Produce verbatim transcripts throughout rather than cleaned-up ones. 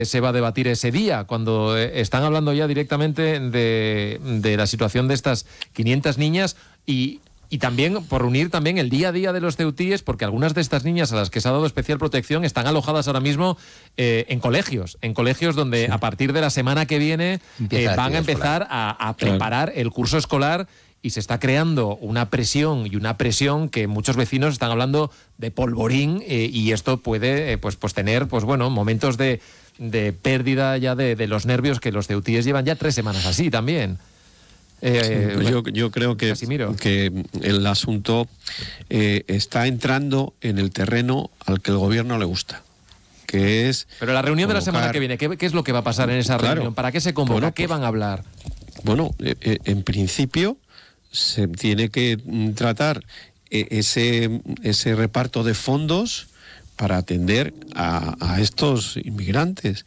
se va a debatir ese día, cuando están hablando ya directamente de, de la situación de estas quinientas niñas y, y también por unir también el día a día de los ceutíes, porque algunas de estas niñas a las que se ha dado especial protección están alojadas ahora mismo eh, en colegios, en colegios donde sí. a partir de la semana que viene eh, van a empezar a, a preparar claro. el curso escolar. Y se está creando una presión y una presión que muchos vecinos están hablando de polvorín eh, y esto puede eh, pues, pues tener pues bueno momentos de, de pérdida ya de, de los nervios, que los ceutíes llevan ya tres semanas así también. Eh, sí, pues yo, yo creo que, que el asunto eh, está entrando en el terreno al que el gobierno le gusta. Que es Pero la reunión colocar... de la semana que viene, ¿qué, ¿qué es lo que va a pasar en esa claro. reunión? ¿Para qué se convoca? Bueno, ¿Qué pues, van a hablar? Bueno, eh, eh, en principio se tiene que tratar ese, ese reparto de fondos para atender a, a estos inmigrantes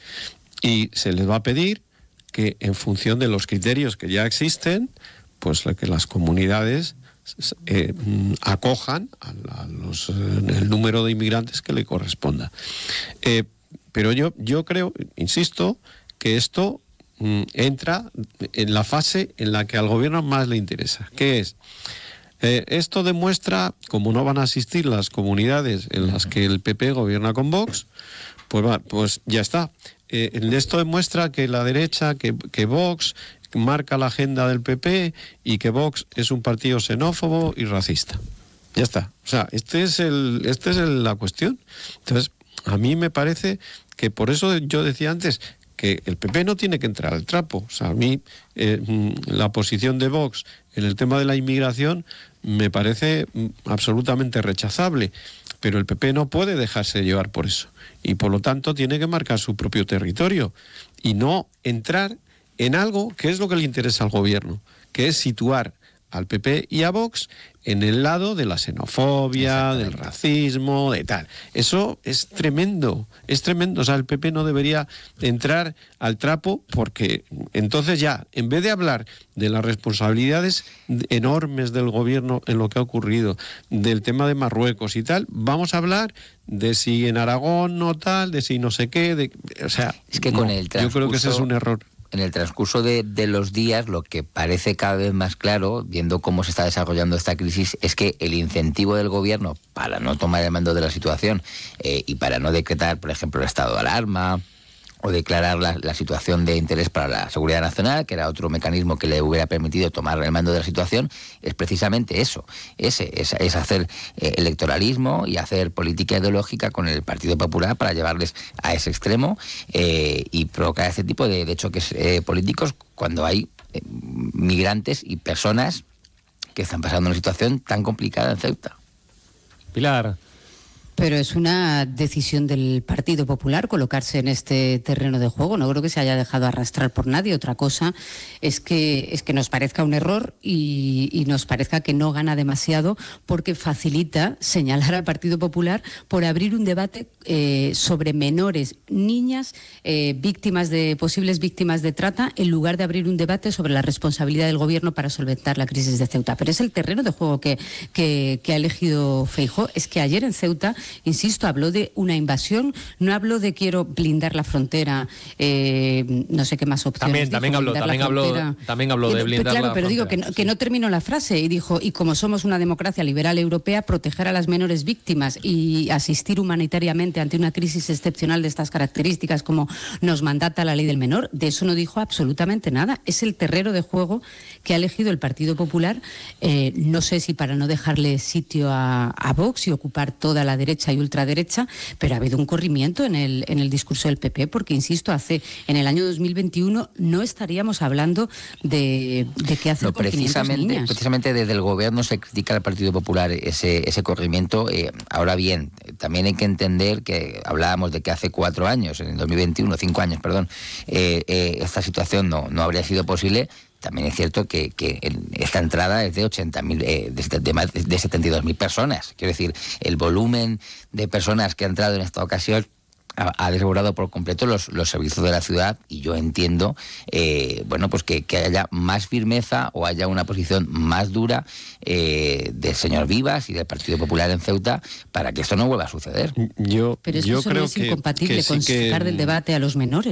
y se les va a pedir que en función de los criterios que ya existen, pues que las comunidades eh, acojan a, a los, el número de inmigrantes que le corresponda. Eh, pero yo, yo creo, insisto, que esto entra en la fase en la que al gobierno más le interesa, que es eh, esto demuestra, como no van a asistir las comunidades en las que el P P gobierna con Vox, pues, va, pues ya está. Eh, esto demuestra que la derecha, que, que Vox marca la agenda del P P y que Vox es un partido xenófobo y racista. Ya está. O sea, este es el, este es el, la cuestión. Entonces, a mí me parece que por eso yo decía antes que el P P no tiene que entrar al trapo. O sea, a mí eh, la posición de Vox en el tema de la inmigración me parece absolutamente rechazable, pero el P P no puede dejarse llevar por eso y por lo tanto tiene que marcar su propio territorio y no entrar en algo que es lo que le interesa al gobierno, que es situar al P P y a Vox en el lado de la xenofobia, del racismo, de tal. Eso es tremendo, es tremendo. O sea, el P P no debería entrar al trapo porque entonces ya, en vez de hablar de las responsabilidades enormes del gobierno en lo que ha ocurrido, del tema de Marruecos y tal, vamos a hablar de si en Aragón no tal, de si no sé qué, de, o sea, es que no, con el yo creo que ese es un error. En el transcurso de, de los días, lo que parece cada vez más claro, viendo cómo se está desarrollando esta crisis, es que el incentivo del gobierno para no tomar el mando de la situación eh, y para no decretar, por ejemplo, el estado de alarma o declarar la, la situación de interés para la seguridad nacional, que era otro mecanismo que le hubiera permitido tomar el mando de la situación, es precisamente eso, ese, es, es hacer eh, electoralismo y hacer política ideológica con el Partido Popular para llevarles a ese extremo eh, y provocar ese tipo de, de choques eh, políticos cuando hay eh, migrantes y personas que están pasando una situación tan complicada en Ceuta. Pilar. Pero es una decisión del Partido Popular colocarse en este terreno de juego. No creo que se haya dejado arrastrar por nadie. Otra cosa es que, es que nos parezca un error y, y nos parezca que no gana demasiado porque facilita señalar al Partido Popular por abrir un debate eh, sobre menores, niñas, eh, víctimas de posibles víctimas de trata, en lugar de abrir un debate sobre la responsabilidad del gobierno para solventar la crisis de Ceuta. Pero es el terreno de juego que, que, que ha elegido Feijóo. Es que ayer en Ceuta, insisto, habló de una invasión, no habló de quiero blindar la frontera, eh, no sé qué más opciones. También, también habló, también habló, también habló de blindar claro, la pero frontera. digo que no, que no terminó la frase y dijo, y como somos una democracia liberal europea, proteger a las menores víctimas y asistir humanitariamente ante una crisis excepcional de estas características como nos mandata la ley del menor, de eso no dijo absolutamente nada. Es el terreno de juego que ha elegido el Partido Popular, eh, no sé si para no dejarle sitio a, a Vox y ocupar toda la derecha y ultraderecha, pero ha habido un corrimiento en el, en el discurso del P P, porque insisto, hace en el año dos mil veintiuno no estaríamos hablando de, de qué hacer no, con precisamente, quinientas niñas. Precisamente desde el gobierno se critica al Partido Popular ese, ese corrimiento. Eh, ahora bien, también hay que entender que hablábamos de que hace cuatro años, en el dos mil veintiuno, cinco años, perdón, eh, eh, esta situación no, no habría sido posible. También es cierto que, que esta entrada es de ochenta mil, eh, de, de, más de setenta y dos mil personas. Quiero decir, el volumen de personas que ha entrado en esta ocasión ha, ha desbordado por completo los, los servicios de la ciudad y yo entiendo, eh, bueno, pues que, que haya más firmeza o haya una posición más dura eh, del señor Vivas y del Partido Popular en Ceuta para que esto no vuelva a suceder. Yo, Pero es que yo eso creo no es que, incompatible que sí con que... sacar del debate a los menores.